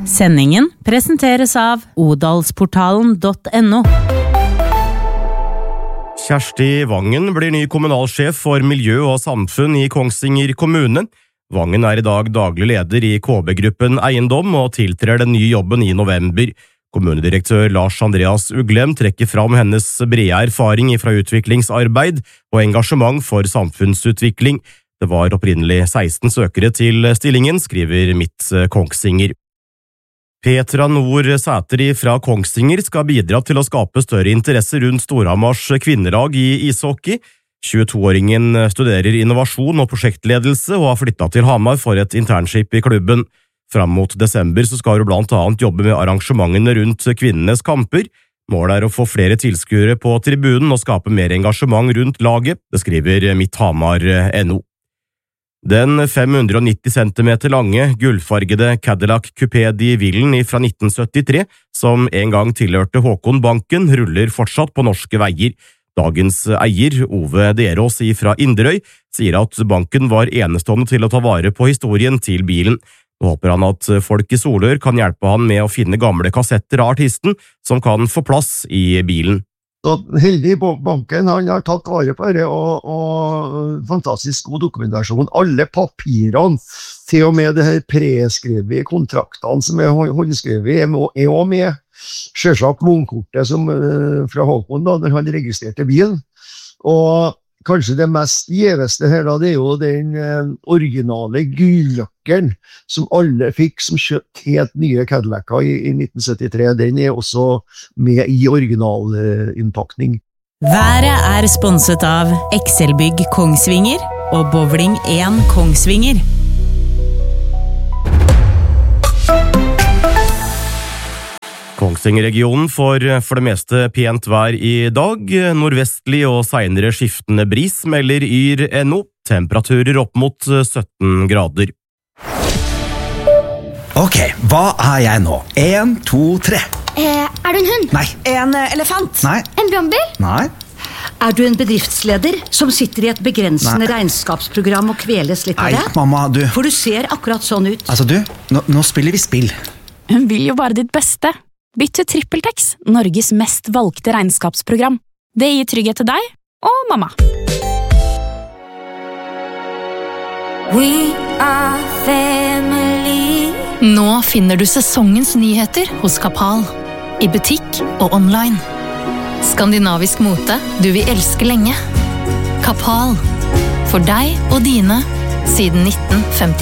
Sendingen presenteres av odalsportalen.no. Kjersti Vangen blir ny kommunalsjef for miljø og samfunn i Kongsvinger kommune. Vangen I dag daglig leder I KB-gruppen Eiendom og tiltrer den nye jobben I november. Kommunedirektør Lars Andreas Uglem trekker fram hennes brede erfaring fra utviklingsarbeid og engasjement for samfunnsutvikling. Det var opprinnelig 16 søkere til stillingen, skriver Mitt Kongsvinger. Petra Nord Sæter fra Kongsvinger skal bidra til å skape større interesse rundt Storhamars kvinnelag I ishockey. 22-åringen studerer innovasjon og prosjektledelse og har flyttet til Hamar for et internship I klubben. Fram mot desember så skal hun blant annet jobbe med arrangementene rundt kvinnenes kamper. Målet å få flere tilskuere på tribunen og skape mer engasjement rundt laget, det skriver Mitt Hamar.no. Den 590 cm lange, gullfargede Cadillac Coupé de Villen fra 1973, som en gang tilhørte Håkon Banken, ruller fortsatt på norske veier. Dagens eier, Ove Derås fra Inderøy, sier at banken var enestående til å ta vare på historien til bilen. Nå håper han at folk I Solør kan hjelpe han med å finne gamle kassetter av artisten som kan få plass I bilen. Så heldig på banken, han har tatt vare på det, og fantastisk god dokumentasjon. Alle papirene, til og med det her preskrevet kontraktene som håndskrevet, er også med. Selvsagt vognkortet fra Håkon da, når han registrerte bilen. Og kanskje det mest gjeveste her da, det er jo den originale gullnøkkelen som alle fikk som kjøpt helt nye Cadillac'er I 1973. Den er også med I originalinnpakning. Været sponset av Excelbygg Kongsvinger og Bowling 1 Kongsvinger. Kongsvinger-regionen får for det meste pent vær I dag. Nordvestlig og senere skiftende bris melder Yr.no. Temperaturer opp mot 17 grader. Ok, hva jeg nå? 1, 2, 3. Du en hund? Nei. En elefant? Nei. En brannbil? Nei. Du en bedriftsleder som sitter I et begrensende regnskapsprogram og kveles litt av det? Nei, mamma, du. For du ser akkurat sånn ut. Altså du, nå spiller vi spill. Hun vil jo bare ditt beste. Bytt til TrippelTex, Norges mest valgte regnskapsprogram. Det gir trygghet til deg og mamma. We are family. Nå finner du sesongens nyheter hos Kappahl. I butikk og online. Skandinavisk mote du vil elske lenge. Kappahl. For deg og dine siden 1950.